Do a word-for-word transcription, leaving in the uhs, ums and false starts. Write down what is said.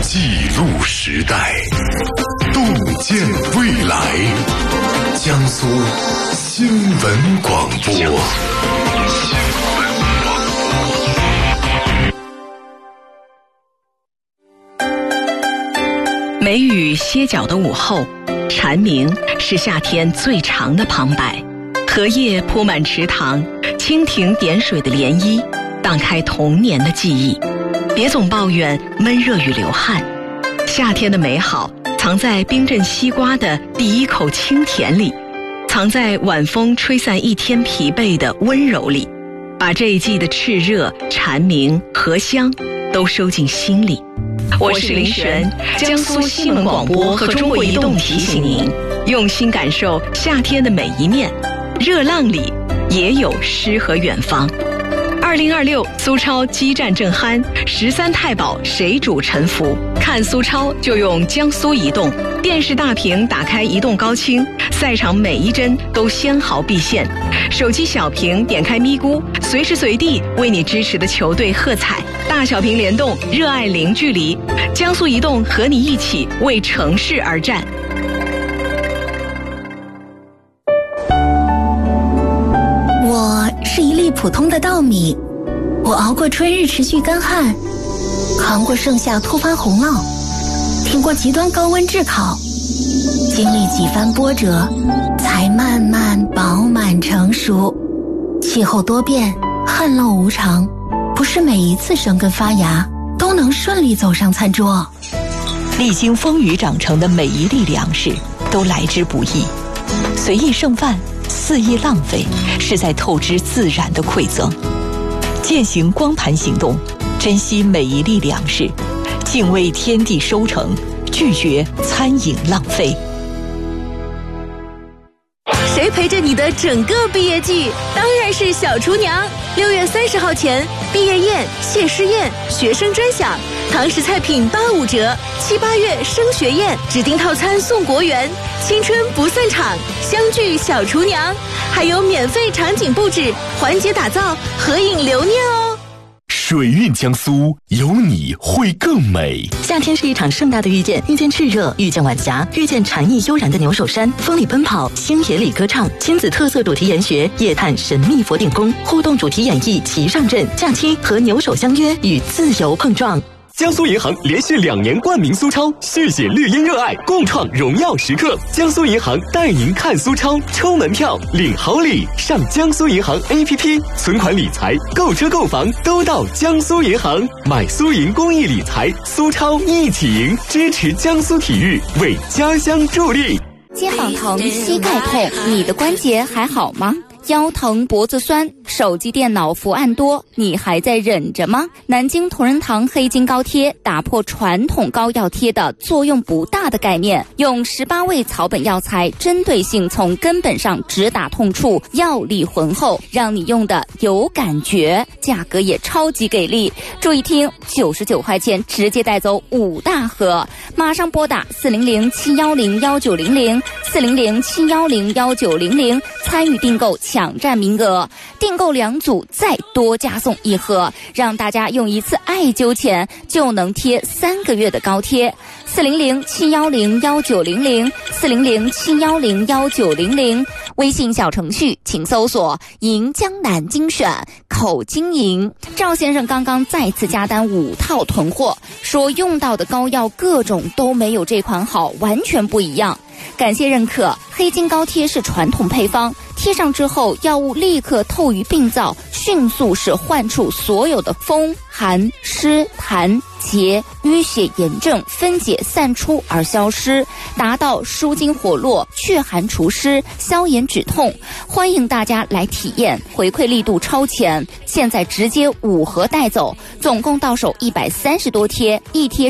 记录时代，洞见未来。江苏新闻广播。新闻广播。梅雨歇脚的午后，蝉鸣是夏天最长的旁白。荷叶铺满池塘，蜻蜓点水的涟漪，荡开童年的记忆。别总抱怨闷热与流汗，夏天的美好藏在冰镇西瓜的第一口清甜里，藏在晚风吹散一天疲惫的温柔里，把这一季的炽热、蝉鸣、荷香都收进心里。我是林璇，江苏新闻广播和中国移动提醒您，用心感受夏天的每一面，热浪里也有诗和远方。二零二六苏超激战正酣，十三太保谁主沉浮？看苏超就用江苏移动，电视大屏打开移动高清，赛场每一帧都纤毫毕现。手机小屏点开咪咕，随时随地为你支持的球队喝彩。大小屏联动，热爱零距离。江苏移动和你一起为城市而战。 是一粒普通的稻米，我熬过春日持续干旱，扛过盛夏突发洪涝，挺过极端高温炙烤，经历几番波折，才慢慢饱满成熟。气候多变，旱涝无常，不是每一次生根发芽都能顺利走上餐桌。 历经风雨长成的每一粒粮食都来之不易，随意剩饭，肆意浪费，是在透支自然的馈赠。践行光盘行动，珍惜每一粒粮食，敬畏天地收成，拒绝餐饮浪费。 谁陪着你的整个毕业季？当然是小厨娘。六月三十号前，毕业宴、谢师宴、学生专享，堂食菜品八五折。七八月升学宴，指定套餐送国园。青春不散场，相聚小厨娘，还有免费场景布置，环节打造，合影留念哦。 水韵江苏，有你会更美。 夏天是一场盛大的遇见，遇见炽热，遇见晚霞，遇见禅意悠然的牛首山，风里奔跑，星野里歌唱，亲子特色主题研学，夜探神秘佛顶宫，互动主题演绎齐上阵，假期和牛首相约，与自由碰撞。 江苏银行连续两年冠名苏超，续写绿茵热爱，共创荣耀时刻。江苏银行带您看苏超，抽门票领好礼，上江苏银行 A P P， 存款理财、购车购房都到江苏银行，买苏银公益理财，苏超一起赢，支持江苏体育，为家乡助力。 肩膀疼、膝盖痛，你的关节还好吗？腰疼、脖子酸，手机电脑伏案多，你还在忍着吗？南京同仁堂黑金膏贴打破传统膏药贴的作用不大的概念，用十八味草本药材针对性从根本上直打痛处，药力浑厚，让你用的有感觉，价格也超级给力。注意听，九十九块钱直接带走五大盒，马上拨打四零零七幺零幺九零零四零零七幺零幺九零零参与订购抢占名额，订购两组再多加送一盒，让大家用一次艾灸钱就能贴三个月的膏贴。四零零七幺零幺九零零四零零七幺零幺九零零，微信小程序请搜索银江南精选口经营。赵先生刚刚再次加单五套囤货，说用到的膏药各种都没有这款好，完全不一样。感谢认可，黑金膏贴是传统配方，贴上之后药物立刻透于病灶，迅速使患处所有的风寒湿痰结淤血炎症分解散出而消失，达到舒筋活络、祛寒除湿、消炎止痛。欢迎大家来体验，回馈力度超前，现在直接五盒带走，总共到手一百三十多贴，一贴